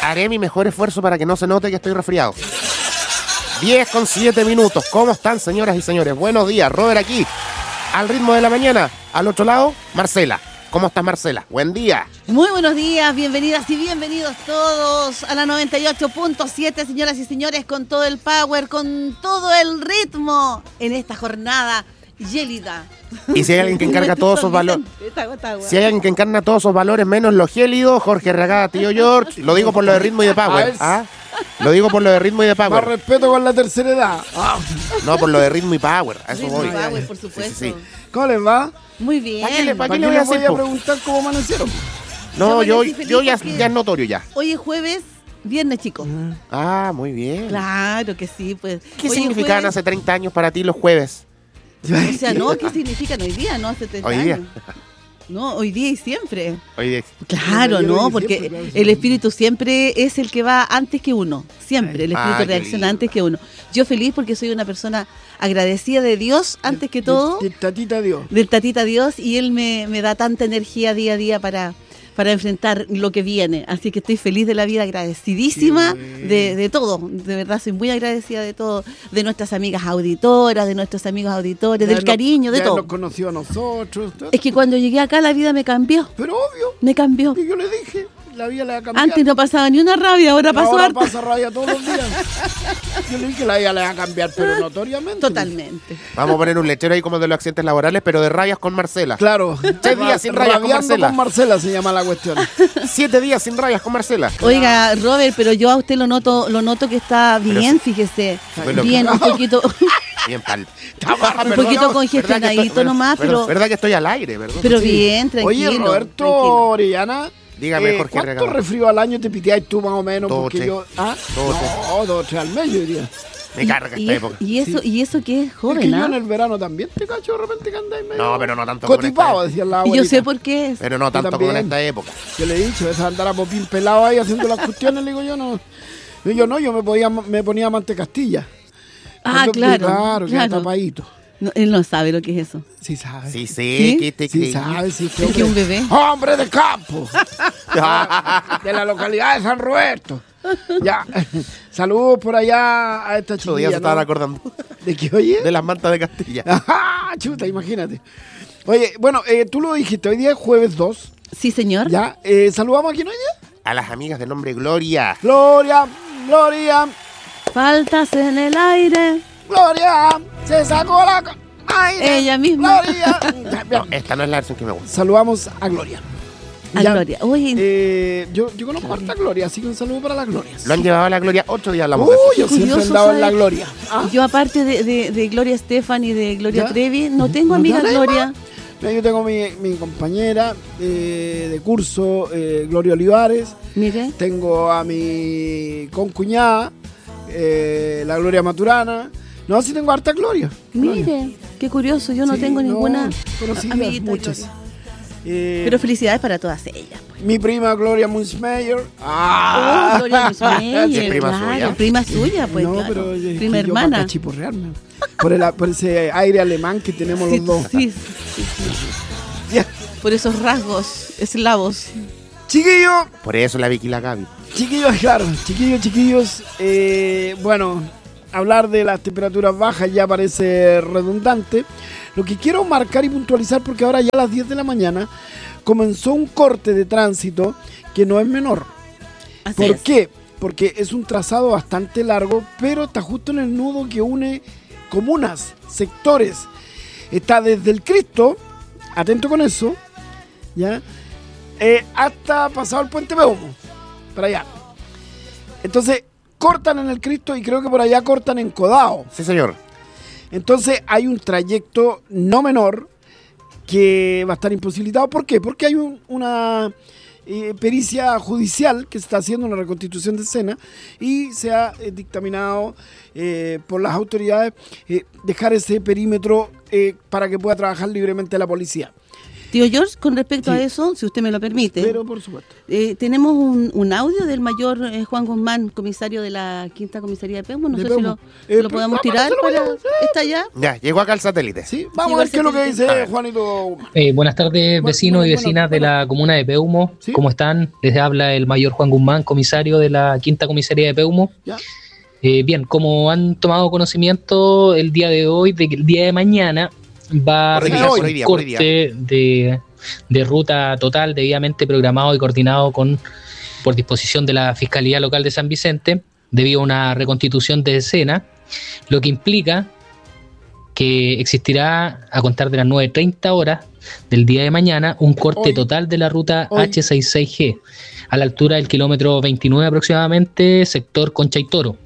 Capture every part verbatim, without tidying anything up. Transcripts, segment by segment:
haré mi mejor esfuerzo para que no se note que estoy resfriado. diez con siete minutos. ¿Cómo están, señoras y señores? Buenos días, Robert aquí. Al ritmo de la mañana. Al otro lado, Marcela. ¿Cómo estás, Marcela? Buen día. Muy buenos días, bienvenidas y bienvenidos todos a la noventa y ocho punto siete, señoras y señores, con todo el power, con todo el ritmo en esta jornada gélida. Y si hay alguien que encarga todos esos valores, si hay alguien que encarna todos esos valores menos los gélidos, Jorge Regada, tío George, lo digo por lo de ritmo y de power. ¿Ah? Lo digo por lo de ritmo y de power. Más respeto con la tercera edad. Ah. No, por lo de ritmo y power. A eso Ritmo voy. y power, por supuesto. Sí, sí, sí. ¿Cómo les va? Muy bien. ¿Para qué le, para ¿Para qué qué le voy a les voy hacer? a po? preguntar cómo amanecieron? No, yo, Yo yo ya, porque- ya es notorio ya. Hoy es jueves, viernes, chicos. Ah, muy bien. Claro que sí, pues. ¿Qué Hoy es significaban jueves. hace treinta años para ti los jueves? O sea, no, ¿qué significan hoy día? No, hace treinta Hoy día. años. No, hoy día y siempre. Hoy día. Claro, Yo ¿no? digo Porque siempre, claro, sí. el espíritu siempre es el que va antes que uno. Siempre, el espíritu Ah, qué reacciona lindo. antes que uno. Yo feliz porque soy una persona agradecida de Dios antes que todo, De- de Tatita Dios. del tatita Dios, y Él me, me da tanta energía día a día para, para enfrentar lo que viene. Así que estoy feliz de la vida, agradecidísima Qué bueno. de, de todo. De verdad, soy muy agradecida de todo. De nuestras amigas auditoras, de nuestros amigos auditores, del Ya cariño, nos- de ya todo. nos conoció a nosotros. todo. Es que cuando llegué acá la vida me cambió. Pero obvio, Me cambió. y yo le dije, la vida le va a cambiar. Antes no pasaba ni una rabia, ahora pasó Ahora harta. pasa rabia todos los días. Yo le dije que la vida le va a cambiar, pero notoriamente. Totalmente. Vamos a poner un lechero ahí como de los accidentes laborales, pero de rabias con Marcela. Claro. Seis días sin rayas con Rabiando Marcela. con Marcela se llama la cuestión. Siete días sin rayas con Marcela. Oiga, Robert, pero yo a usted lo noto, lo noto que está bien, fíjese. Bueno, Bien, un poquito, Bien, pal. un poquito congestionadito nomás, pero, verdad que estoy al aire, ¿verdad? pero Sí. bien, tranquilo. Oye, Roberto tranquilo. Orellana. Dígame, eh, Jorge ¿Cuánto Regado. resfrío al año te piteáis tú más o menos? Dos o Porque tres. yo. ¿Ah? Dos o tres. No, dos o tres al mes, yo diría. Me carga y, esta y- época. y eso, y eso que es Es que joven, yo ¿ah? en el verano también te cacho de repente que andáis medio. No, pero no tanto como en esta Cotipado, época. decía la Y abuelita. yo sé por qué es. Pero no tanto como en también. esta época. Yo le he dicho, esa andar a popín pelado ahí haciendo las cuestiones, le digo yo no. Y yo no, yo me, podía, me ponía mantecastilla. Ah, Cuando- claro, Claro, queda claro. tapadito. No, él no sabe lo que es eso. Sí sabe. Sí, ¿Sí? sí, que te Sí creí. sabe, sí. Es que un bebé. ¡Hombre de campo! De la localidad de San Roberto. Ya. Saludos por allá a esta Otro día chiquilla, se estaban ¿no? acordando ¿De qué oye? de las mantas de Castilla. Ajá, chuta, imagínate. Oye, bueno, eh, tú lo dijiste, hoy día es jueves dos. Sí, señor. Ya, eh, saludamos a quién hoy día. A las amigas de nombre Gloria. Gloria, Gloria, Faltas en el aire. Gloria, se sacó la... co- aire. Ella misma. Gloria. Ya, bien. No, esta no es la versión que me gusta. Saludamos a Gloria. A Ya, Gloria. Oye, eh, yo, yo conozco a harta Gloria, así que un saludo para las Glorias. Lo han llevado a la Gloria. Otro día hablamos Uy, de eso. yo siempre he curioso, andado en la ¿sabes? Gloria. Ah, yo aparte de, de, de Gloria Estefan y de Gloria ¿Ya? Trevi, no tengo ¿No amiga tenés Gloria. mira, yo tengo mi, mi compañera eh, de curso, eh, Gloria Olivares. Mire. Tengo a mi concuñada, eh, la Gloria Maturana. No, sí tengo harta Gloria. Mire, qué curioso, yo no Sí, tengo no, ninguna conocidas, amiguita de muchas. Gloria. Eh, Pero felicidades para todas ellas. pues. mi prima Gloria Munzmeyer. Oh, Ah, Gloria Musmeyer, ¿Es prima claro, suya? prima suya, pues no, claro. pero eh, que prima yo para hermana. cachiporrearme. Por, el, por ese aire alemán que tenemos Sí, los dos. sí, sí, sí. Ya. Por esos rasgos eslavos. Chiquillos, Por eso la Vicky y la Gaby. chiquillos, claro, chiquillos, chiquillos. eh, bueno, hablar de las temperaturas bajas ya parece redundante. Lo que quiero marcar y puntualizar, porque ahora ya a las diez de la mañana comenzó un corte de tránsito que no es menor. Así ¿Por es. qué? Porque es un trazado bastante largo, pero está justo en el nudo que une comunas, sectores. Está desde el Cristo, atento con eso, ¿ya? Eh, hasta pasado el puente Peumo, para allá. Entonces, cortan en el Cristo y creo que por allá cortan en Codao. Sí, señor. Entonces, hay un trayecto no menor que va a estar imposibilitado. ¿Por qué? Porque hay un- una eh, pericia judicial que se está haciendo, una reconstitución de escena, y se ha eh, dictaminado eh, por las autoridades eh, dejar ese perímetro eh, para que pueda trabajar libremente la policía. Tío George, con respecto Sí. a eso, si usted me lo permite, Pero por supuesto. eh, tenemos un, un audio del mayor eh, Juan Guzmán, comisario de la quinta comisaría de Peumo. No De sé Peumo. si lo, Eh, lo pero podamos vamos, tirar se lo para... vayamos a hacer. ¿Está allá? Ya, llegó acá el satélite. Sí, vamos Sí, a ver qué es lo que igual se dice tiene- Juanito. Eh, buenas tardes, Bu- vecinos bueno, y vecinas bueno, de la comuna de Peumo. Sí. ¿Cómo están? Les habla el mayor Juan Guzmán, comisario de la quinta comisaría de Peumo. Ya. Eh, bien, como han tomado conocimiento el día de hoy, de que el día de mañana va a Por hoy día, realizarse por hoy un día, por hoy día. corte de, de ruta total debidamente programado y coordinado con por disposición de la Fiscalía Local de San Vicente, debido a una reconstitución de escena, lo que implica que existirá a contar de las nueve treinta horas del día de mañana un corte Hoy. total de la ruta Hoy. H sesenta y seis G a la altura del kilómetro veintinueve aproximadamente, sector Concha y Toro.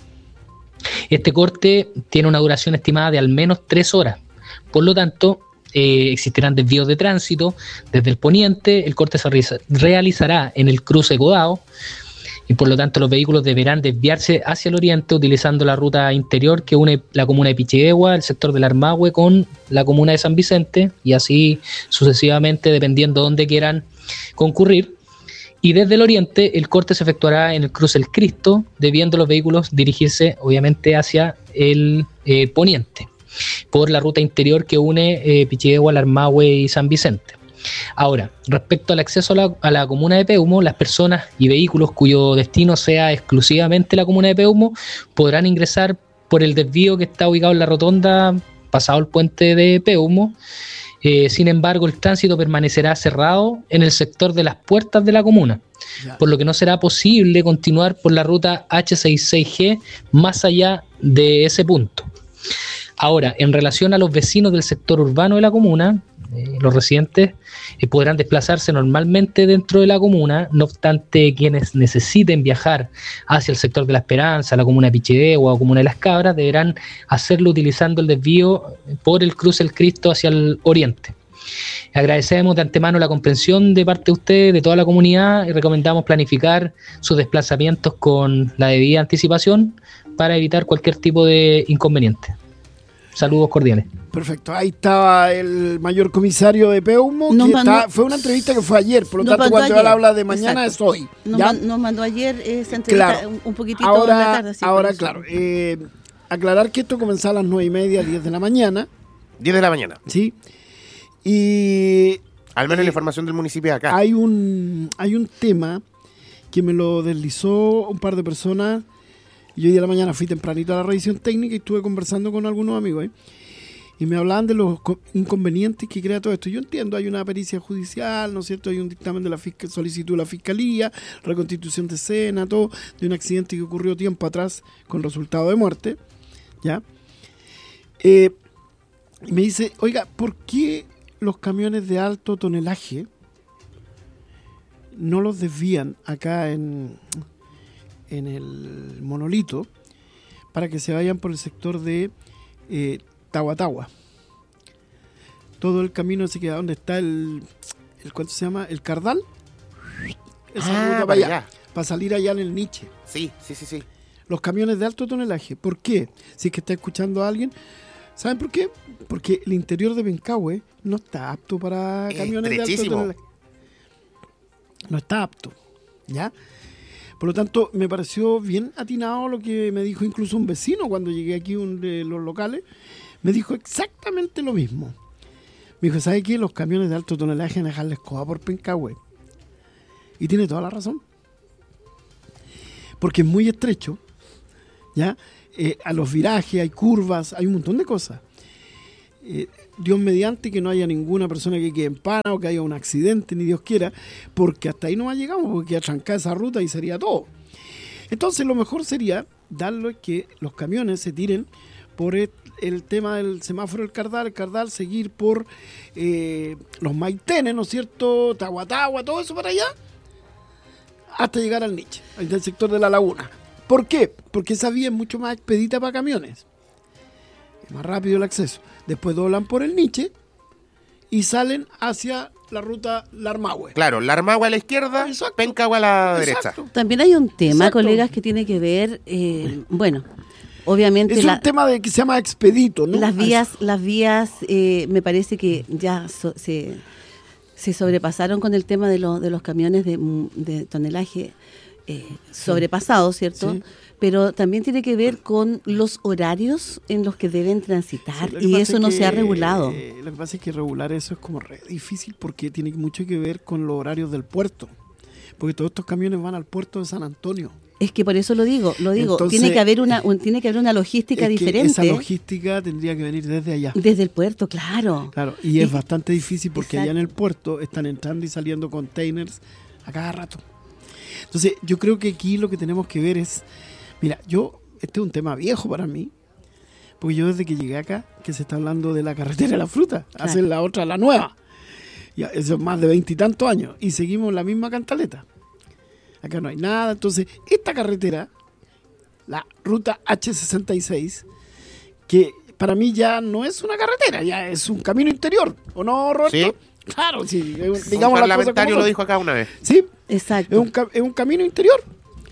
Este corte tiene una duración estimada de al menos tres horas. Por lo tanto, eh, existirán desvíos de tránsito desde el poniente. El corte se realiza- realizará en el cruce Godao y por lo tanto los vehículos deberán desviarse hacia el oriente utilizando la ruta interior que une la comuna de Pichigua, el sector del Armahue con la comuna de San Vicente y así sucesivamente dependiendo de dónde quieran concurrir. Y desde el oriente el corte se efectuará en el cruce El Cristo, debiendo los vehículos dirigirse obviamente hacia el eh, poniente por la ruta interior que une eh, Pichigua, Armahue y San Vicente. Ahora, respecto al acceso a la, a la comuna de Peumo, las personas y vehículos cuyo destino sea exclusivamente la comuna de Peumo podrán ingresar por el desvío que está ubicado en la rotonda pasado el puente de Peumo. Eh, sin embargo, el tránsito permanecerá cerrado en el sector de las puertas de la comuna, Ya. por lo que no será posible continuar por la ruta H sesenta y seis G más allá de ese punto. Ahora, en relación a los vecinos del sector urbano de la comuna, eh, los residentes eh, podrán desplazarse normalmente dentro de la comuna, no obstante quienes necesiten viajar hacia el sector de La Esperanza, la comuna de Pichidegua o comuna de Las Cabras, deberán hacerlo utilizando el desvío por el cruce El Cristo hacia el oriente. Agradecemos de antemano la comprensión de parte de ustedes, de toda la comunidad, y recomendamos planificar sus desplazamientos con la debida anticipación para evitar cualquier tipo de inconveniente. Saludos cordiales. Perfecto, ahí estaba el mayor comisario de Peumo, Nos que mandó- está- fue una entrevista que fue ayer, por lo Nos tanto mandó cuando ayer. él habla de mañana Exacto. es hoy. Nos, ¿ya? man- nos mandó ayer esa entrevista Claro. un, un poquitito Ahora, en la tarde. sí, ahora por eso. claro, eh, aclarar que esto comenzó a las nueve y media, diez de la mañana, diez de la mañana. ¿sí? Y Al menos la información del municipio de acá. hay un, hay un tema que me lo deslizó un par de personas. Yo hoy de la mañana fui tempranito a la revisión técnica y estuve conversando con algunos amigos ahí. Y me hablaban de los co- inconvenientes que crea todo esto. Yo entiendo, hay una pericia judicial, ¿no es cierto? Hay un dictamen de la fiscal, solicitud de la fiscalía, reconstitución de escena, todo, de un accidente que ocurrió tiempo atrás con resultado de muerte, ¿ya? Eh, y me dice, oiga, ¿por qué los camiones de alto tonelaje no los desvían acá en, en el monolito para que se vayan por el sector de eh, Tahuatahua? Todo el camino se queda donde está el, el ¿cuánto se llama? El Cardal. Esa Ah, ruta para para allá, allá. para salir allá en el Nietzsche. Sí, sí, sí, sí. Los camiones de alto tonelaje. ¿Por qué? Si es que está escuchando a alguien, ¿saben por qué? Porque el interior de Pencahue no está apto para camiones de alto Estrechísimo. tonelaje. No está apto, ¿ya? Por lo tanto, me pareció bien atinado lo que me dijo incluso un vecino cuando llegué aquí un de los locales. Me dijo exactamente lo mismo. Me dijo, ¿sabe qué? Los camiones de alto tonelaje van a dejar la escoba por Pencahue. Y tiene toda la razón. Porque es muy estrecho, ¿ya? Eh, a los virajes, hay curvas, hay un montón de cosas. Eh, Dios mediante que no haya ninguna persona que quede en pana o que haya un accidente, ni Dios quiera, porque hasta ahí no llegamos, porque atrancar esa ruta y sería todo. Entonces lo mejor sería darle que los camiones se tiren por el, el tema del semáforo del Cardal, el Cardal, seguir por eh, los Maitenes, ¿no es cierto? Tahuatahua, todo eso para allá, hasta llegar al Nietzsche, al sector de la laguna. ¿Por qué? Porque esa vía es mucho más expedita para camiones. Es más rápido el acceso. Después doblan por el Nietzsche y salen hacia la ruta Larmahue. Claro, la Armagua a la izquierda, Exacto. Pencahue a la Exacto. derecha. También hay un tema, Exacto. colegas, que tiene que ver, eh, bueno, obviamente Es la- un tema de que se llama expedito, ¿no? las vías, las vías, eh, me parece que ya so- se, se sobrepasaron con el tema de, lo, de los camiones de, de tonelaje eh, sobrepasado, ¿cierto? Sí. Pero también tiene que ver con los horarios en los que deben transitar, sí, y eso no que, se ha regulado. Eh, lo que pasa es que regular eso es como re difícil porque tiene mucho que ver con los horarios del puerto, porque todos estos camiones van al puerto de San Antonio. Es que por eso lo digo, lo digo, Entonces, tiene que haber una un, tiene que haber una logística es diferente. Esa logística tendría que venir desde allá. Desde el puerto, claro. Claro, y, y es bastante difícil porque exacto. allá en el puerto están entrando y saliendo containers a cada rato. Entonces, yo creo que aquí lo que tenemos que ver es, mira, yo, este es un tema viejo para mí, porque yo desde que llegué acá, que se está hablando de la carretera de la fruta, claro. hacer la otra, la nueva. Ya, eso es más de veintitantos años, y seguimos la misma cantaleta. Acá no hay nada, entonces esta carretera, la ruta hache sesenta y seis, que para mí ya no es una carretera, ya es un camino interior, ¿o no, Roberto? Sí. Claro, sí. Digamos, un parlamentario lo dijo acá una vez. Sí, exacto. Es un, es un camino interior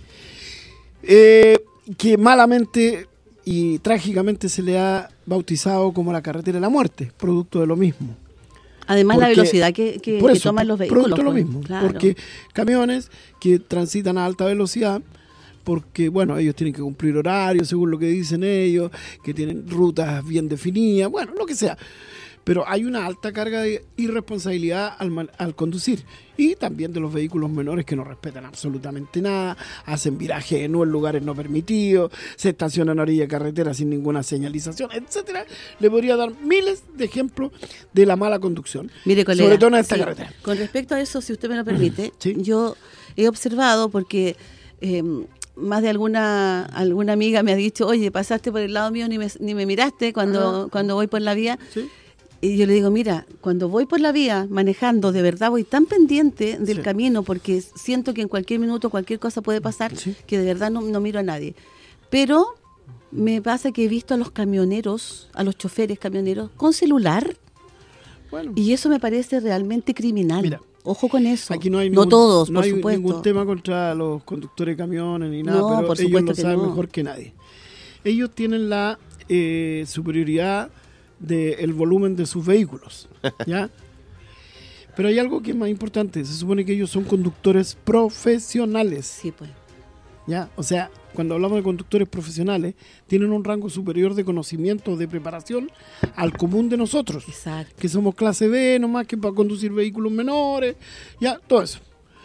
eh, que malamente y trágicamente se le ha bautizado como la carretera de la muerte, producto de lo mismo. Además, porque, la velocidad que, que, que eso, toman los vehículos. Producto de lo mismo, claro. Porque camiones que transitan a alta velocidad, porque, bueno, ellos tienen que cumplir horarios, según lo que dicen ellos, que tienen rutas bien definidas, bueno, lo que sea. Pero hay una alta carga de irresponsabilidad al, al conducir. Y también de los vehículos menores que no respetan absolutamente nada, hacen viraje no en lugares no permitidos, se estacionan a orilla de carretera sin ninguna señalización, etcétera. Le podría dar miles de ejemplos de la mala conducción. Mire, colega, sobre todo en esta sí, carretera. Con respecto a eso, si usted me lo permite, ¿sí? yo he observado porque... Eh, más de alguna alguna amiga me ha dicho, oye, pasaste por el lado mío ni me, ni me miraste cuando, ah. cuando voy por la vía. ¿Sí? Y yo le digo, mira, cuando voy por la vía manejando, de verdad voy tan pendiente del sí. camino porque siento que en cualquier minuto cualquier cosa puede pasar, sí. que de verdad no, no miro a nadie. Pero me pasa que he visto a los camioneros, a los choferes camioneros con celular, bueno. y eso me parece realmente criminal. Mira, ojo con eso. Aquí no hay ningún, no todos, no por hay supuesto. ningún tema contra los conductores de camiones ni nada, no, pero por ellos lo que saben no. mejor que nadie. Ellos tienen la eh, superioridad del volumen de sus vehículos, ¿ya? Pero hay algo que es más importante. Se supone que ellos son conductores profesionales. Sí, pues. ¿Ya? O sea, cuando hablamos de conductores profesionales, tienen un rango superior de conocimiento, de preparación al común de nosotros. Exacto. Que somos clase B, nomás que para conducir vehículos menores, ya, todo eso.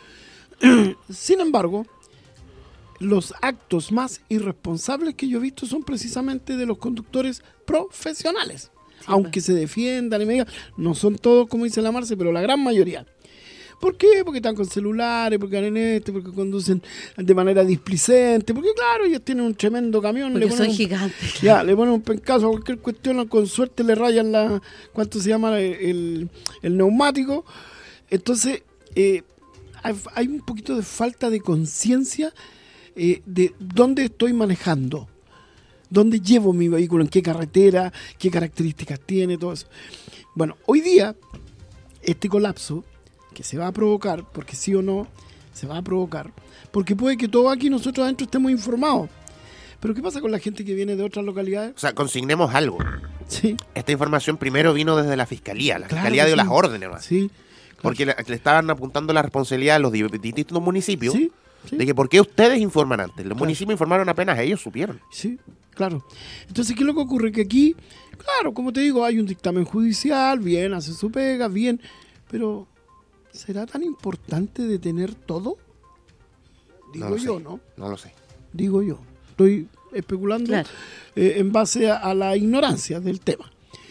Sin embargo, los actos más irresponsables que yo he visto son precisamente de los conductores profesionales. Sí, aunque pues. se defiendan y me digan, no son todos como dice la Marce, pero la gran mayoría. ¿Por qué? Porque están con celulares, porque en este, porque conducen de manera displicente, porque claro, ellos tienen un tremendo camión. Porque le ponen son un, gigantes. Ya, le ponen un pencazo a cualquier cuestión, con suerte le rayan la, ¿cuánto se llama? El, el, el neumático. Entonces, eh, hay, hay un poquito de falta de conciencia eh, de dónde estoy manejando. ¿Dónde llevo mi vehículo? ¿En qué carretera? ¿Qué características tiene? Todo eso. Bueno, hoy día, este colapso que se va a provocar, porque sí o no, se va a provocar, porque puede que todos aquí nosotros adentro estemos informados. Pero ¿qué pasa con la gente que viene de otras localidades? O sea, consignemos algo. Sí. Esta información primero vino desde la Fiscalía. La claro Fiscalía dio sí. las órdenes, ¿no? Sí. Claro. Porque le, le estaban apuntando la responsabilidad a los distintos municipios. Sí. Sí. De que ¿por qué ustedes informan antes? Los claro. municipios informaron apenas, ellos supieron. Sí, claro. Entonces, ¿qué es lo que ocurre? Que aquí, claro, como te digo, hay un dictamen judicial, bien, hace su pega, bien, pero ¿será tan importante detener todo? Digo no yo, sé, ¿no? No lo sé. Digo yo. Estoy especulando claro. eh, en base a, a la ignorancia del tema.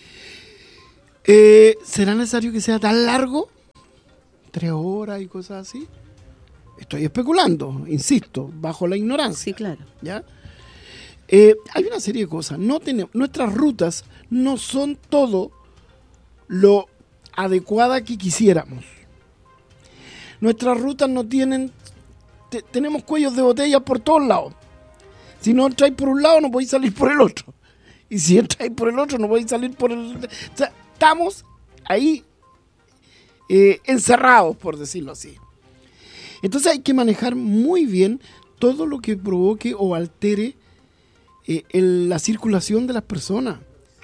Eh, ¿Será necesario que sea tan largo? ¿Tres horas y cosas así? Estoy especulando, insisto, bajo la ignorancia. Sí, claro. ¿Ya? Eh, hay una serie de cosas. No tenemos, nuestras rutas no son todo lo adecuada que quisiéramos. Nuestras rutas no tienen... Te, tenemos cuellos de botella por todos lados. Si no entráis por un lado, no podéis salir por el otro. Y si entráis por el otro, no podéis salir por el... O sea, estamos ahí eh, encerrados, por decirlo así. Entonces hay que manejar muy bien todo lo que provoque o altere eh, el, la circulación de las personas.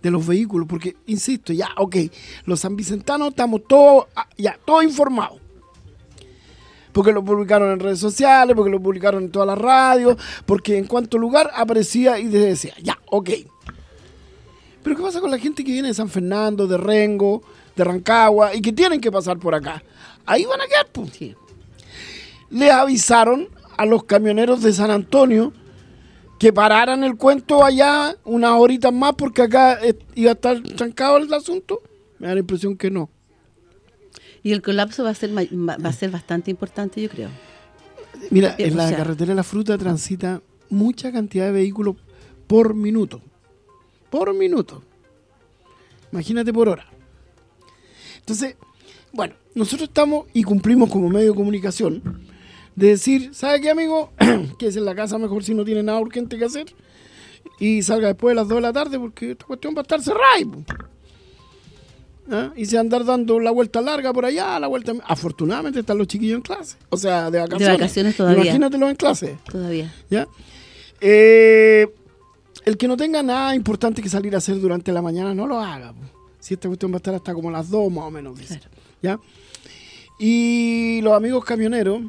de los vehículos, porque, insisto, ya, ok, los sanvicentanos estamos todos, ya, todos informados. Porque lo publicaron en redes sociales, porque lo publicaron en todas las radios, porque en cuanto lugar aparecía y decía, ya, ok. Pero ¿qué pasa con la gente que viene de San Fernando, de Rengo, de Rancagua, y que tienen que pasar por acá? Ahí van a quedar, pues. Sí. Les avisaron a los camioneros de San Antonio que pararan el cuento allá unas horitas más porque acá eh, iba a estar trancado el asunto. Me da la impresión que no. Y el colapso va a ser va a ser bastante importante, yo creo. Mira, Eh, en o la sea, carretera de la fruta transita mucha cantidad de vehículos por minuto. Por minuto. Imagínate por hora. Entonces, bueno, nosotros estamos y cumplimos como medio de comunicación de decir, ¿sabe qué, amigo? Quédese en la casa mejor si no tiene nada urgente que hacer y salga después de las dos de la tarde porque esta cuestión va a estar cerrada. Y, ¿ah? Y se andar dando la vuelta larga por allá, la vuelta... Afortunadamente están los chiquillos en clase, o sea, de vacaciones. De vacaciones todavía. Imagínatelos en clase. Todavía. ¿Ya? Eh, el que no tenga nada importante que salir a hacer durante la mañana, no lo haga. Po. Si esta cuestión va a estar hasta como las dos más o menos. Dice. Claro. ¿Ya? Y los amigos camioneros,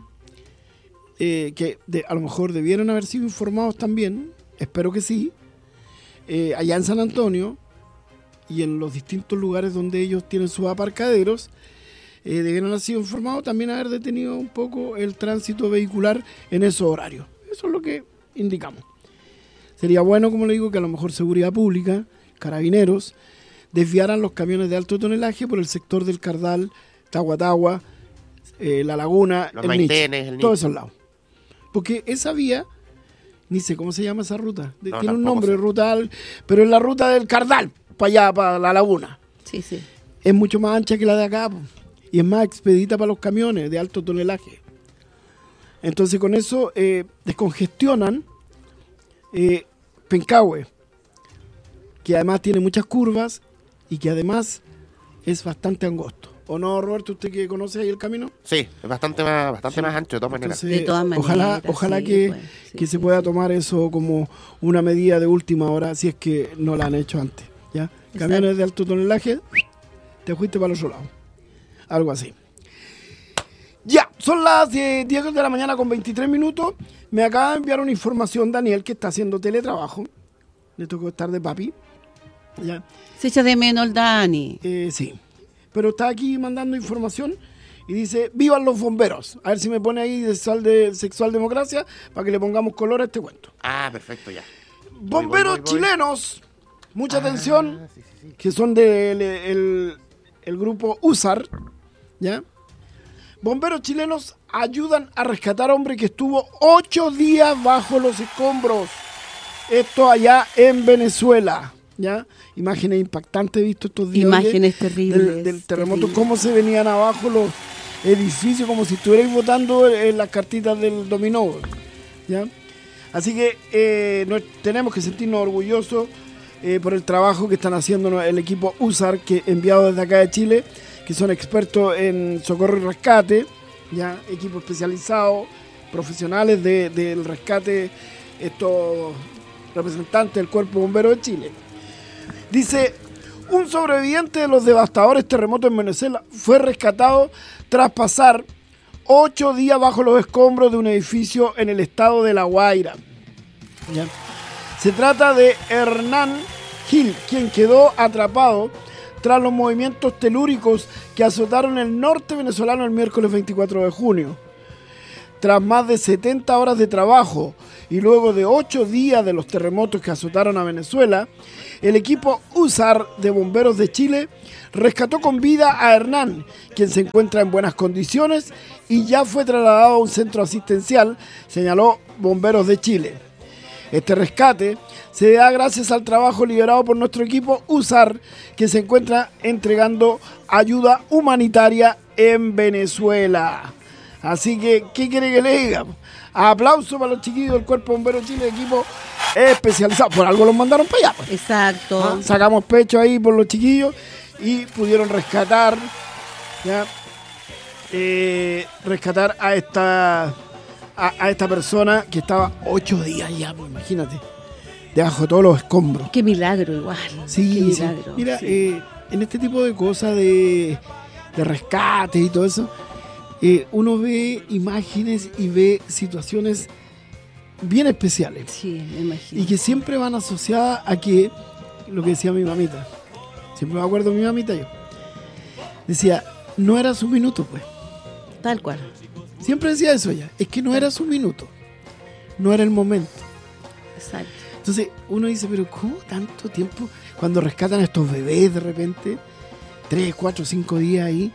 eh, que de, a lo mejor debieron haber sido informados también, espero que sí, eh, allá en San Antonio y en los distintos lugares donde ellos tienen sus aparcaderos, eh, debieron haber sido informados, también haber detenido un poco el tránsito vehicular en esos horarios. Eso es lo que indicamos. Sería bueno, como le digo, que a lo mejor Seguridad Pública, Carabineros, desviaran los camiones de alto tonelaje por el sector del Cardal, Tahuatahua, eh, La Laguna, Los el Maitenes, Nietzsche, el todos Nietzsche. esos lados. Porque esa vía, ni sé cómo se llama esa ruta, de- No, tiene un tampoco nombre, sé. ruta, al- pero es la ruta del Cardal, para allá, para La Laguna. Sí, sí. Es mucho más ancha que la de acá, po, y es más expedita para los camiones de alto tonelaje. Entonces con eso eh, descongestionan eh, Pencahue, que además tiene muchas curvas y que además es bastante angosto. ¿O no, Roberto, usted que conoce ahí el camino? Sí, es bastante más, bastante más ancho de todas maneras. Entonces, De todas maneras, ojalá, ojalá sí, que, pues, sí, que se sí, pueda sí. tomar eso como una medida de última hora, si es que no la han hecho antes. ¿Ya? Camiones de alto tonelaje, te fuiste para el otro lado. Algo así. Ya, son las eh, diez de la mañana con veintitrés minutos. Me acaba de enviar una información Daniel, que está haciendo teletrabajo. Le tocó estar de papi. ¿Ya? Se echa de menos el Dani. Eh, sí, pero está aquí mandando información y dice, vivan los bomberos. A ver si me pone ahí de sexual, de, sexual democracia para que le pongamos color a este cuento. Ah, perfecto, ya. Bomberos voy, voy, voy. chilenos, mucha Ah, atención, sí, sí, sí. que son del el, el grupo U S A R, ¿ya? Bomberos chilenos ayudan a rescatar a hombre que estuvo ocho días bajo los escombros. Esto allá en Venezuela, ¿ya? Imágenes impactantes he visto estos días. Imágenes oye, terribles, Del, del terremoto, terribles. cómo se venían abajo los edificios, como si estuvierais votando en las cartitas del dominó, ¿ya? Así que eh, nos, tenemos que sentirnos orgullosos eh, por el trabajo que están haciendo el equipo U S A R, que enviado desde acá de Chile, que son expertos en socorro y rescate, ya equipo especializado, profesionales de, del rescate, estos representantes del Cuerpo Bombero de Chile. Dice, un sobreviviente de los devastadores terremotos en Venezuela fue rescatado tras pasar ocho días bajo los escombros de un edificio en el estado de La Guaira. ¿Ya? Se trata de Hernán Gil, quien quedó atrapado tras los movimientos telúricos que azotaron el norte venezolano el miércoles veinticuatro de junio. Tras más de setenta horas de trabajo y luego de ocho días de los terremotos que azotaron a Venezuela, el equipo U S A R de Bomberos de Chile rescató con vida a Hernán, quien se encuentra en buenas condiciones y ya fue trasladado a un centro asistencial, señaló Bomberos de Chile. Este rescate se da gracias al trabajo liderado por nuestro equipo U S A R, que se encuentra entregando ayuda humanitaria en Venezuela. Así que, ¿qué quiere que le diga? Aplauso para los chiquillos del Cuerpo Bombero de Chile, equipo especializado. Por algo los mandaron para allá. Pues. Exacto. Ah, Sacamos pecho ahí por los chiquillos y pudieron rescatar, ¿ya? Eh, rescatar a esta a, a esta persona que estaba ocho días ya, pues, imagínate. debajo de todos los escombros. Qué milagro igual. Sí, Qué sí. milagro, Mira, sí. eh, en este tipo de cosas de, de rescate y todo eso, eh, uno ve imágenes y ve situaciones bien especiales. Sí, me imagino. Y que siempre van asociadas a que, lo que decía mi mamita, siempre me acuerdo de mi mamita yo, decía, no era su minuto, pues. Tal cual. Siempre decía eso ella, es que no era su minuto, no era el momento. Exacto. Entonces uno dice, pero ¿cómo tanto tiempo? Cuando rescatan a estos bebés de repente, tres, cuatro, cinco días ahí,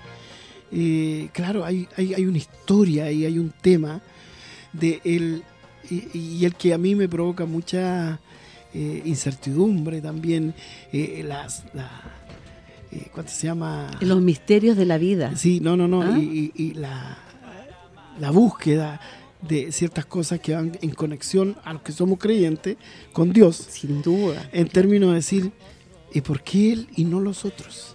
eh, claro, hay, hay, hay una historia y hay un tema de el, y, y el que a mí me provoca mucha eh, incertidumbre también, eh, las, la, eh, ¿cuánto se llama? Los misterios de la vida. Sí, no, no, no, ¿Ah? y, y, y la, la búsqueda de ciertas cosas que van en conexión a los que somos creyentes con Dios, Sin duda. en términos de decir, ¿y por qué él y no los otros?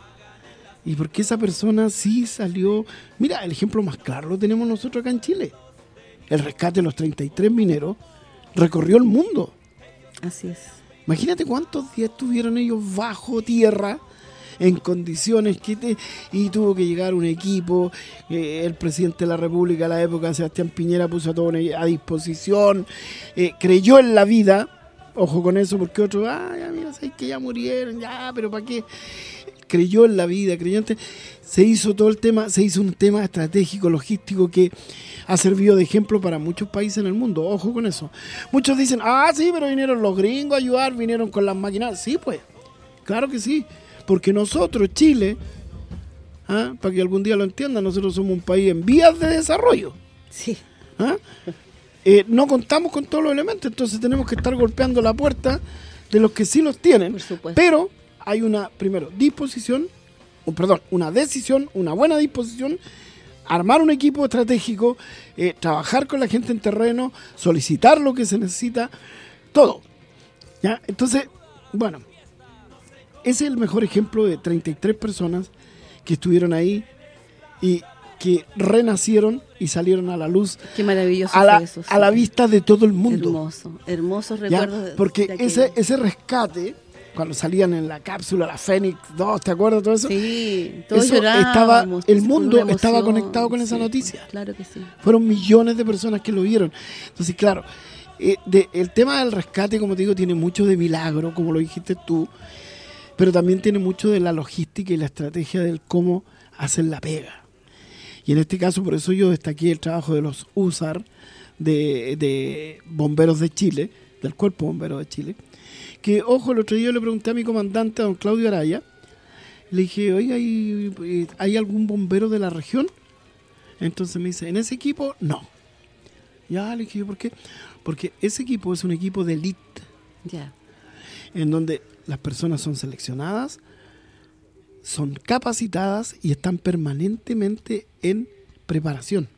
¿Y por qué esa persona sí salió? Mira, el ejemplo más claro lo tenemos nosotros acá en Chile. El rescate de los treinta y tres mineros recorrió el mundo. Así es. Imagínate cuántos días estuvieron ellos bajo tierra en condiciones que te, y tuvo que llegar un equipo, eh, el presidente de la República a la época, Sebastián Piñera, puso a todo a disposición, eh, creyó en la vida, ojo con eso, porque otros, ah, ya mira, sabes que ya murieron, ya, pero ¿para qué? Creyó en la vida, creyó en, se hizo todo el tema, se hizo un tema estratégico, logístico que ha servido de ejemplo para muchos países en el mundo, ojo con eso. Muchos dicen, ah, sí, pero vinieron los gringos a ayudar, vinieron con las máquinas, sí, pues, claro que sí. Porque nosotros, Chile, ¿ah? Para que algún día lo entiendan, nosotros somos un país en vías de desarrollo. Sí. ¿Ah? Eh, no contamos con todos los elementos, entonces tenemos que estar golpeando la puerta de los que sí los tienen. Por supuesto. Pero hay una, primero, disposición, o perdón, una decisión, una buena disposición, armar un equipo estratégico, eh, trabajar con la gente en terreno, solicitar lo que se necesita, todo. ¿Ya? Entonces, bueno, ese es el mejor ejemplo de treinta y tres personas que estuvieron ahí y que renacieron y salieron a la luz, Qué maravilloso a la, fue eso, sí. a la vista de todo el mundo. Hermoso. Hermosos ¿Ya? recuerdos. de- Porque de aquello. ese, ese rescate, cuando salían en la cápsula, la Fénix dos, ¿te acuerdas de todo eso? Sí, todos Eso estaba, llorábamos, el con mundo una estaba emoción, conectado con esa sí, noticia. Claro que sí. Fueron millones de personas que lo vieron. Entonces, claro, eh, de, el tema del rescate, como te digo, tiene mucho de milagro, como lo dijiste tú, pero también tiene mucho de la logística y la estrategia del cómo hacen la pega. Y en este caso, por eso yo destaqué el trabajo de los U S A R, de, de Bomberos de Chile, del Cuerpo Bombero de Chile, que, ojo, el otro día le pregunté a mi comandante, a don Claudio Araya, le dije, oye, ¿hay, ¿hay algún bombero de la región? Entonces me dice, en ese equipo, no. Ya, le dije, ¿por qué? Porque ese equipo es un equipo de elite, Ya. en donde las personas son seleccionadas, son capacitadas y están permanentemente en preparación.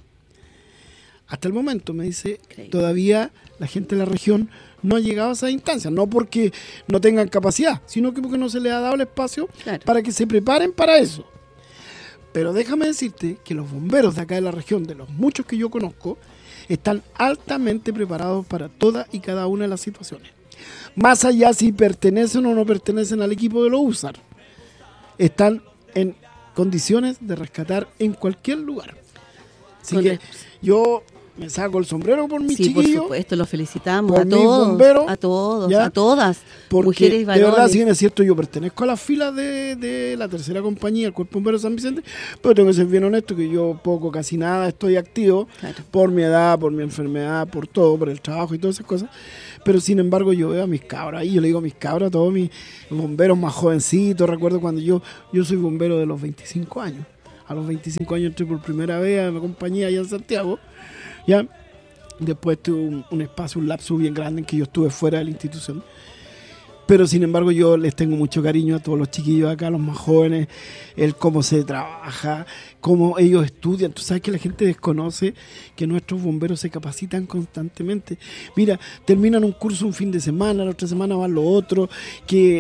Hasta el momento, me dice, Ok. todavía la gente de la región no ha llegado a esa instancia, no porque no tengan capacidad, sino que porque no se les ha dado el espacio Claro. para que se preparen para eso. Pero déjame decirte que los bomberos de acá de la región, de los muchos que yo conozco, están altamente preparados para todas y cada una de las situaciones. Más allá si pertenecen o no pertenecen al equipo de los U S A R, están en condiciones de rescatar en cualquier lugar. Así Con que el- yo me saco el sombrero por mis Sí, por chiquillos, supuesto, lo felicitamos por a mis todos, bomberos, a todos, ¿ya? a todas, porque mujeres y de varones. verdad, si bien es cierto, yo pertenezco a las filas de, de la tercera compañía, el Cuerpo Bombero de San Vicente, pero tengo que ser bien honesto que yo poco, casi nada estoy activo, Claro. por mi edad, por mi enfermedad, por todo, por el trabajo y todas esas cosas. Pero sin embargo yo veo a mis cabros ahí, yo le digo a mis cabros, a todos mis bomberos más jovencitos. Recuerdo cuando yo, yo soy bombero de los veinticinco años. A los veinticinco años entré por primera vez a la compañía allá en Santiago. ¿Ya? Después tuve un, un espacio, un lapso bien grande en que yo estuve fuera de la institución. Pero sin embargo yo les tengo mucho cariño a todos los chiquillos acá, los más jóvenes, el cómo se trabaja, cómo ellos estudian. Tú sabes que la gente desconoce que nuestros bomberos se capacitan constantemente. Mira, terminan un curso un fin de semana, la otra semana van los otros, que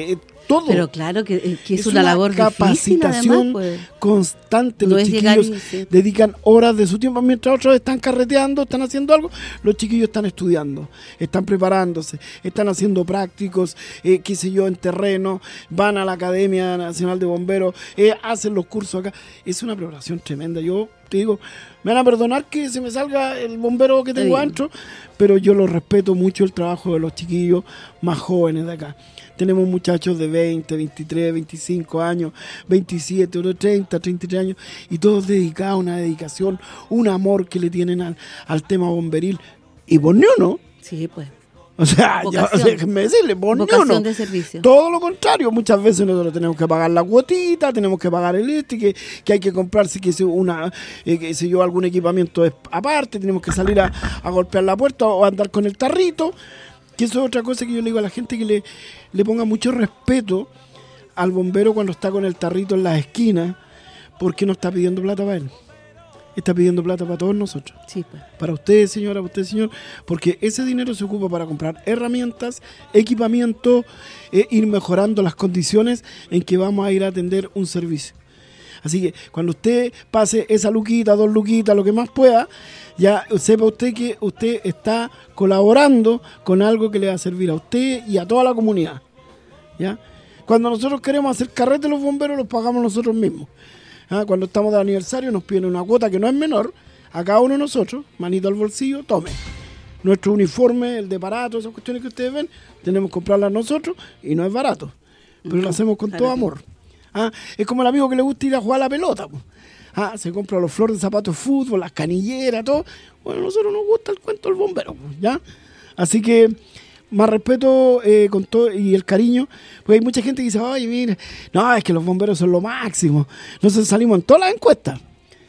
todo. Pero claro que, que es, es una, una labor capacitación difícil, además, pues. constante. No Los es llegar chiquillos y- sí. dedican horas de su tiempo mientras otros están carreteando, están haciendo algo. Los chiquillos están estudiando, están preparándose, están haciendo prácticos, eh, qué sé yo, en terreno, van a la Academia Nacional de Bomberos, eh, hacen los cursos acá. Es una preparación tremenda. Yo te digo, me van a perdonar que se me salga el bombero que tengo Está bien. adentro, pero yo lo respeto mucho el trabajo de los chiquillos más jóvenes de acá. Tenemos muchachos de veinte, veintitrés, veinticinco años, veintisiete, otros treinta, treinta y tres años, y todos dedicados a una dedicación, un amor que le tienen al, al tema bomberil. Y por ni uno, Sí, pues. o sea, ya, Vocación. déjenme decirle, por ni Vocación uno. de servicio. Todo lo contrario, muchas veces nosotros tenemos que pagar la cuotita, tenemos que pagar el este, que, que hay que comprarse que sé, una, eh, que sé yo, algún equipamiento es- aparte, tenemos que salir a, a golpear la puerta o andar con el tarrito, que eso es otra cosa que yo le digo a la gente, que le, le ponga mucho respeto al bombero cuando está con el tarrito en las esquinas, porque no está pidiendo plata para él, está pidiendo plata para todos nosotros. Sí, pues. Para usted, señora, para usted, señor, porque ese dinero se ocupa para comprar herramientas, equipamiento, e ir mejorando las condiciones en que vamos a ir a atender un servicio. Así que cuando usted pase esa luquita, dos luquitas, lo que más pueda, ya sepa usted que usted está colaborando con algo que le va a servir a usted y a toda la comunidad. ¿Ya? Cuando nosotros queremos hacer carrete, los bomberos los pagamos nosotros mismos. ¿Ah? Cuando estamos de aniversario nos piden una cuota que no es menor, a cada uno de nosotros, manito al bolsillo, tome. Nuestro uniforme, el de barato, esas cuestiones que ustedes ven, tenemos que comprarlas nosotros y no es barato, pero lo hacemos con todo amor. ¿Ah? Es como el amigo que le gusta ir a jugar a la pelota. Pues. ¿Ah? Se compra los flores de zapatos de fútbol, las canilleras, todo. Bueno, a nosotros nos gusta el cuento del bombero, pues, ¿ya? Así que más respeto eh, con todo y el cariño, porque hay mucha gente que dice, oye, mira, no, es que los bomberos son lo máximo. Nosotros salimos en todas las encuestas.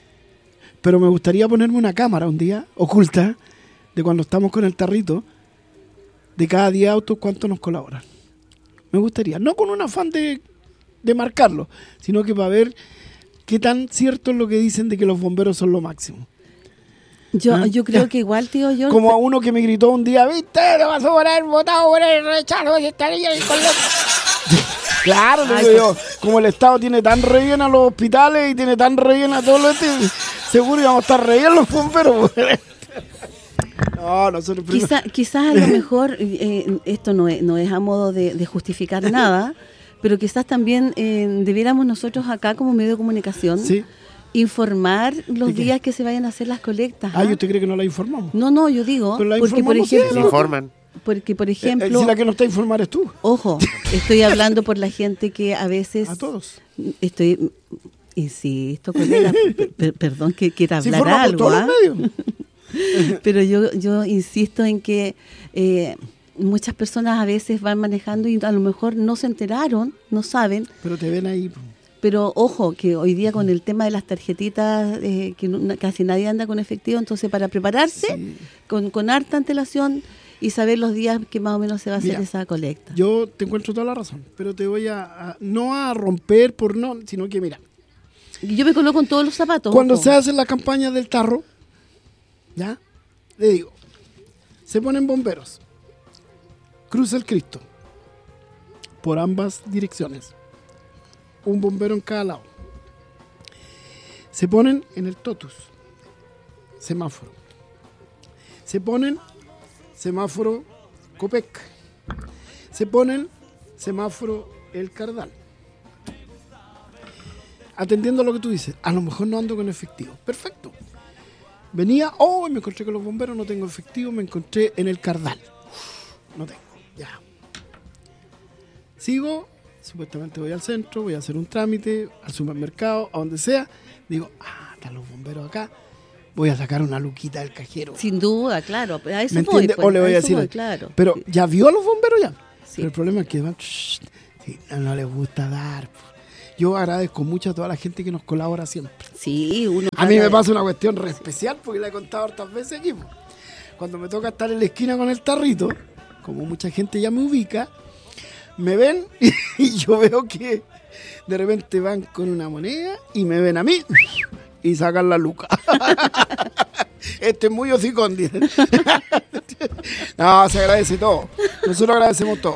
Pero me gustaría ponerme una cámara un día, oculta, de cuando estamos con el tarrito, de cada diez autos, cuánto nos colaboran. Me gustaría, no con un afán de, de marcarlo, sino que para ver qué tan cierto es lo que dicen de que los bomberos son lo máximo. Yo, ¿Ah? yo creo Ya. que igual, tío, yo... Como a uno que me gritó un día, ¿viste? Te vas a haber votado por el rechazo y estaría ahí con los... Claro, le Ay, digo yo, como el Estado tiene tan re bien a los hospitales y tiene tan re bien a todos los... Seguro íbamos a estar re bien los bomberos. No, nosotros primero... Quizá, quizás a lo mejor, eh, esto no es, no es a modo de, de justificar nada, pero quizás también eh, debiéramos nosotros acá como medio de comunicación Sí. informar los ¿De qué? días que se vayan a hacer las colectas. Ah, ¿ah? ¿y usted cree que no la informamos? No, no, yo digo, Pero la porque por informamos Se ejemplo, informan. porque por Eh, ejemplo, si la que no está a informar es tú. ojo, estoy hablando por la gente que a veces A todos. estoy, insisto, colega, per- perdón que quiera Se hablar informa por algo, todos ¿ah? los medios. Pero yo yo insisto en que eh, muchas personas a veces van manejando y a lo mejor no se enteraron, no saben, Pero te ven ahí. po. pero ojo, que hoy día con el tema de las tarjetitas, eh, que no- casi nadie anda con efectivo, entonces para prepararse Sí. con, con harta antelación y saber los días que más o menos se va a hacer Mira, esa colecta. Yo te encuentro toda la razón, pero te voy a, a- no a romper por no, sino que mira, Y yo me coloco con todos los zapatos. cuando ojo. se hacen las campañas del tarro, ¿ya? Le digo, se ponen bomberos, cruza el Cristo, por ambas direcciones, un bombero en cada lado. Se ponen en el totus, semáforo. Se ponen semáforo Copec. Se ponen semáforo El Cardal. Atendiendo a lo que tú dices, a lo mejor no ando con efectivo. Perfecto. Venía, oh, me encontré con los bomberos, no tengo efectivo, me encontré en El Cardal. Uf, no tengo, ya. Sigo, supuestamente voy al centro, voy a hacer un trámite, al supermercado, a donde sea. Digo, ah, están los bomberos acá, voy a sacar una luquita del cajero. Sin duda, claro. A eso ¿Me voy, entiende? pues, O le voy a eso decir, voy, claro. pero ya vio a los bomberos ya. Sí. Pero el problema es que van, shh, sí, no, no les gusta dar. Yo agradezco mucho a toda la gente que nos colabora siempre. Sí, uno... A mí trata me de- pasa una cuestión re especial porque la he contado hartas veces aquí. po. Cuando me toca estar en la esquina con el tarrito, como mucha gente ya me ubica, me ven y yo veo que de repente van con una moneda y me ven a mí y sacan la luca. Este es muy hocicón, dicen. No, se agradece todo. Nosotros agradecemos todo.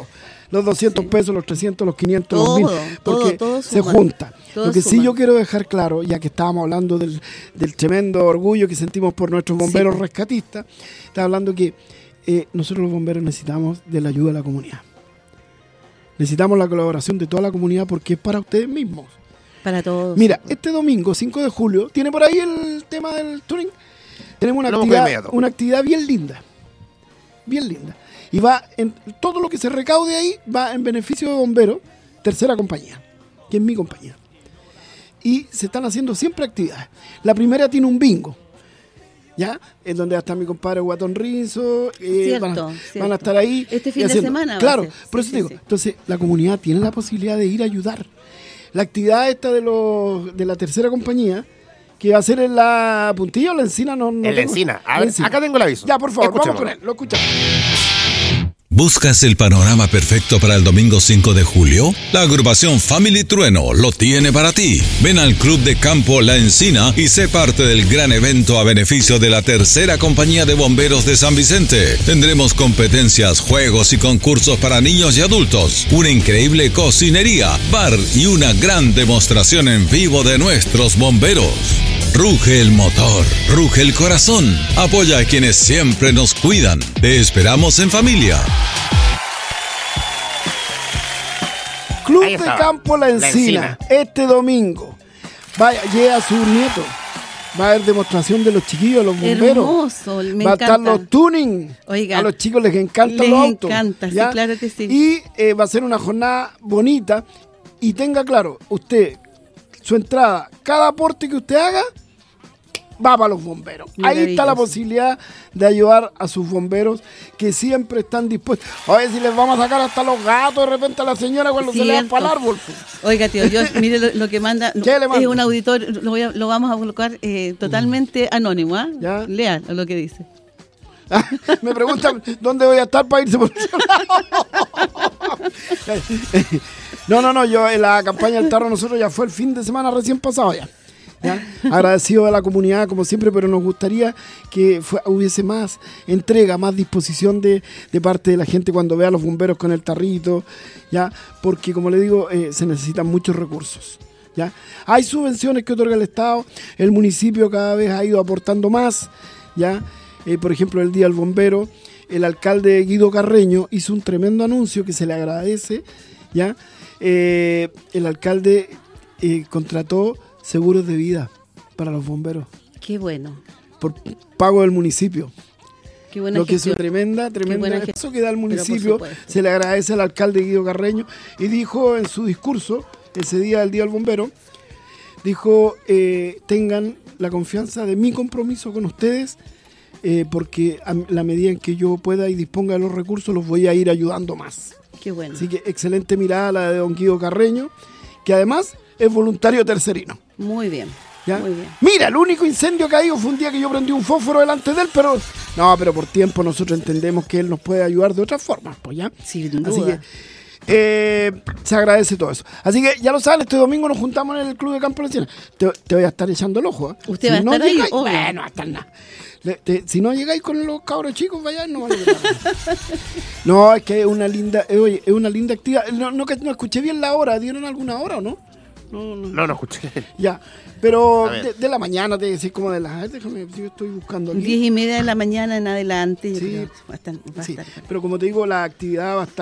los doscientos sí. pesos, los trescientos, los quinientos, todo, los mil, porque todo, todo se suma, junta. todo Lo que suma. sí yo quiero dejar claro, ya que estábamos hablando del, del tremendo orgullo que sentimos por nuestros bomberos sí. rescatistas, está hablando que eh, nosotros los bomberos necesitamos de la ayuda de la comunidad. Necesitamos la colaboración de toda la comunidad porque es para ustedes mismos. Para todos. Mira, este domingo, cinco de julio, ¿tiene por ahí el tema del tuning? Tenemos una, actividad, una actividad bien linda. Bien linda. Y va en todo lo que se recaude ahí va en beneficio de bomberos, tercera compañía, que es mi compañía. Y se están haciendo siempre actividades. La primera tiene un bingo, ¿ya? En donde está mi compadre Guatón Rinzo. Eh, cierto, van, a, cierto. van a estar ahí. Este fin de semana. Claro, va a ser. por sí, eso sí, digo. sí. Entonces, la comunidad tiene la posibilidad de ir a ayudar. La actividad esta de los de la tercera compañía, que va a ser en la Puntilla o la Encina, no, no en la Encina. A ver, acá tengo el aviso. Ya, por favor, vamos con él, lo escuchamos. ¿Buscas el panorama perfecto para el domingo cinco de julio? La agrupación Family Trueno lo tiene para ti. Ven al Club de Campo La Encina y sé parte del gran evento a beneficio de la tercera compañía de bomberos de San Vicente. Tendremos competencias, juegos y concursos para niños y adultos, una increíble cocinería, bar y una gran demostración en vivo de nuestros bomberos. Ruge el motor, ruge el corazón. Apoya a quienes siempre nos cuidan. Te esperamos en familia. Club de Campo La Encina, La Encina, este domingo. Vaya, llega a su nieto. Va a haber demostración de los chiquillos, de los bomberos. Hermoso, me Va encanta. a estar los tuning. Oiga, a los chicos les encantan les los autos. Les encanta, sí, claro que sí. Y eh, va a ser una jornada bonita. Y tenga claro, usted, su entrada, cada aporte que usted haga, va para los bomberos. Ahí está la posibilidad de ayudar a sus bomberos que siempre están dispuestos. A ver si les vamos a sacar hasta los gatos de repente a la señora cuando Cierto. se le dan para el árbol. Oiga, tío, yo mire lo, lo que manda. ¿Qué le manda? Es un auditor, lo, voy a, lo vamos a colocar eh, totalmente mm. anónimo. ¿eh? ¿Ya? Lea lo que dice. Me preguntan dónde voy a estar para irse por No, no, no, yo en la campaña del tarro nosotros ya fue el fin de semana recién pasado ya. ¿Ya? Agradecido a la comunidad como siempre, pero nos gustaría que fue, hubiese más entrega, más disposición de, de parte de la gente cuando vea a los bomberos con el tarrito, ¿ya? Porque como le digo, eh, se necesitan muchos recursos, ¿ya? Hay subvenciones que otorga el Estado, el municipio cada vez ha ido aportando más, ¿ya? Eh, por ejemplo, el Día del Bombero, el alcalde Guido Carreño hizo un tremendo anuncio que se le agradece, ¿ya? Eh, el alcalde eh, contrató seguros de vida para los bomberos. Qué bueno. Por pago del municipio. Qué buena Lo que gestión. es una tremenda, tremenda eso que da el municipio. Pero se le agradece al alcalde Guido Carreño. Y dijo en su discurso, ese día del Día del Bombero, dijo, eh, tengan la confianza de mi compromiso con ustedes, eh, porque a la medida en que yo pueda y disponga de los recursos, los voy a ir ayudando más. Qué bueno. Así que excelente mirada la de don Guido Carreño, que además es voluntario tercerino. Muy bien, ¿Ya? muy bien. Mira, el único incendio que ha ido fue un día que yo prendí un fósforo delante de él, pero no, pero por tiempo nosotros entendemos que él nos puede ayudar de otras formas, pues ya. Sin duda. Así que eh, se agradece todo eso. Así que ya lo saben, este domingo nos juntamos en el Club de Campo de la Encina. Te, te voy a estar echando el ojo. ¿eh? Usted si va a no estar llegáis, ahí, obvio. Bueno, hasta nada. Le, te, si no llegáis con los cabros chicos, vayan, no van a llegar. No, es que es una linda, eh, oye, es una linda actividad. No, no, no escuché bien la hora. ¿Dieron alguna hora o no? No, no, no, no escuché. Ya, pero de, de la mañana, te decís como de las... Déjame, yo estoy buscando aquí. Diez y media de la mañana en adelante. Yo Sí, creo que va a estar, va a sí, estar. pero como te digo, la actividad va a estar